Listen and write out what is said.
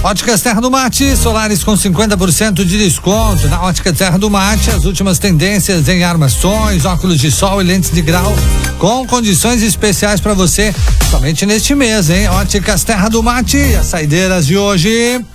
Óticas Terra do Mate, solares com 50% de desconto. Na Ótica Terra do Mate, as últimas tendências em armações, óculos de sol e lentes de grau, com condições especiais para você, somente neste mês, hein? Óticas Terra do Mate, as saideiras de hoje.